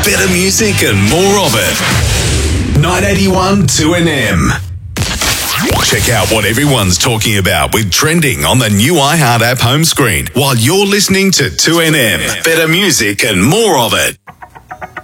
better music and more of it. 981 2NM. Check out what everyone's talking about with Trending on the new iHeart app home screen while you're listening to 2NM. Better music and more of it.